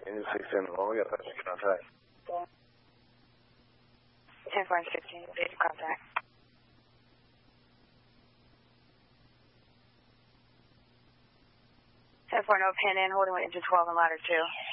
Engine 610 long, we got a contact. 10-4 and 16, basic contact. 10-4, no pin in, holding with engine 12 and ladder 2.